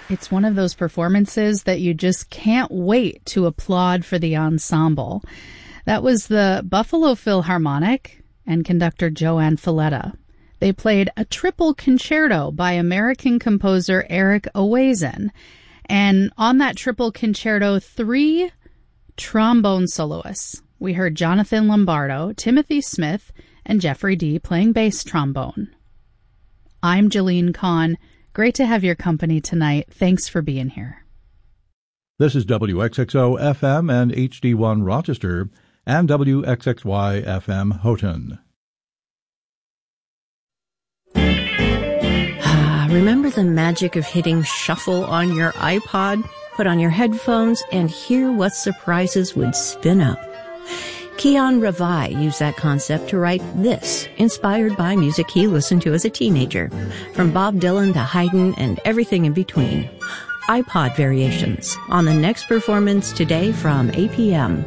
It's one of those performances that you just can't wait to applaud for the ensemble. That was the Buffalo Philharmonic and conductor Joanne Falletta. They played a triple concerto by American composer Eric Owazen. And on that triple concerto, 3 trombone soloists. We heard Jonathan Lombardo, Timothy Smith, and Jeffrey Dee playing bass trombone. I'm Jalene Kahn. Great to have your company tonight. Thanks for being here. This is WXXO FM and HD1 Rochester and WXXY FM Houghton. Remember the magic of hitting shuffle on your iPod? Put on your headphones and hear what surprises would spin up. Keon Ravai used that concept to write this, inspired by music he listened to as a teenager, from Bob Dylan to Haydn and everything in between. iPod Variations, on the next performance today from APM.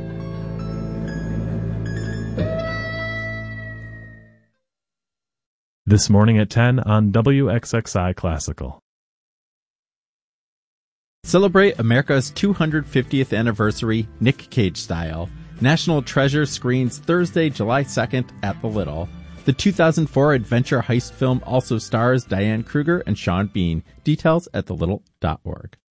This morning at 10 on WXXI Classical. Celebrate America's 250th anniversary Nick Cage style. National Treasure screens Thursday, July 2nd at the Little. The 2004 adventure heist film also stars Diane Kruger and Sean Bean. Details at thelittle.org.